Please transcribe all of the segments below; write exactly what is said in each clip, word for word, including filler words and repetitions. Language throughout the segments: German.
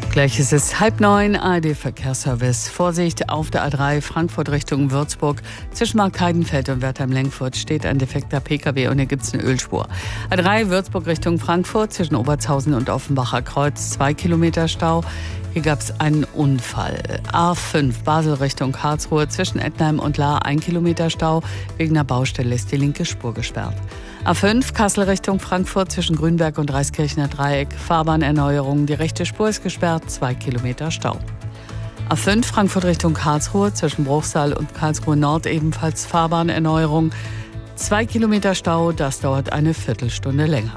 Gleich ist es halb neun, A R D-Verkehrsservice. Vorsicht auf der A drei Frankfurt Richtung Würzburg. Zwischen Markt-Heidenfeld und Wertheim-Lenkfurt steht ein defekter P K W und hier gibt es eine Ölspur. A drei Würzburg Richtung Frankfurt zwischen Obertshausen und Offenbacher Kreuz. Zwei Kilometer Stau. Hier gab es einen Unfall. A fünf Basel Richtung Karlsruhe zwischen Ettenheim und Lahr. Ein Kilometer Stau. Wegen einer Baustelle ist die linke Spur gesperrt. A fünf Kassel Richtung Frankfurt zwischen Grünberg und Reiskirchner Dreieck. Fahrbahnerneuerung. Die rechte Spur ist gesperrt. Zwei Kilometer Stau. A fünf Frankfurt Richtung Karlsruhe zwischen Bruchsal und Karlsruhe Nord ebenfalls Fahrbahnerneuerung. Zwei Kilometer Stau. Das dauert eine Viertelstunde länger.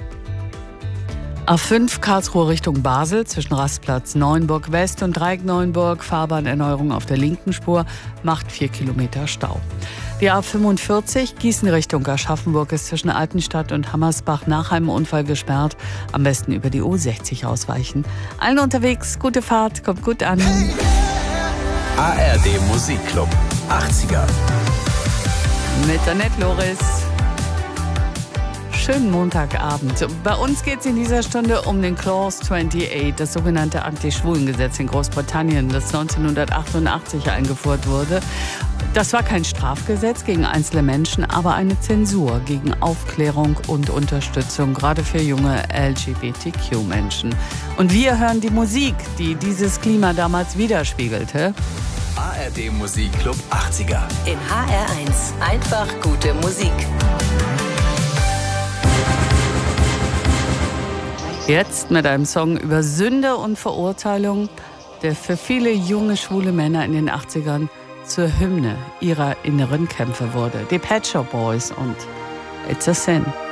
A fünf Karlsruhe Richtung Basel zwischen Rastplatz Neuenburg West und Dreieck Neuenburg. Fahrbahnerneuerung auf der linken Spur macht vier Kilometer Stau. Die A fünfundvierzig Gießen Richtung Aschaffenburg ist zwischen Altenstadt und Hammersbach nach einem Unfall gesperrt. Am besten über die U sechzig ausweichen. Allen unterwegs, gute Fahrt, kommt gut an. A R D Musikclub achtziger. Mit Annette Loris. Schönen Montagabend. Bei uns geht es in dieser Stunde um den Clause achtundachtzig, das sogenannte Anti-Schwulen-Gesetz in Großbritannien, das neunzehnhundertachtundachtzig eingeführt wurde. Das war kein Strafgesetz gegen einzelne Menschen, aber eine Zensur gegen Aufklärung und Unterstützung, gerade für junge L G B T Q-Menschen. Und wir hören die Musik, die dieses Klima damals widerspiegelte. A R D Musikclub achtziger. In H R eins. Einfach gute Musik. Jetzt mit einem Song über Sünde und Verurteilung, der für viele junge schwule Männer in den achtzigern zur Hymne ihrer inneren Kämpfe wurde. Die Pet Shop Boys und It's a Sin.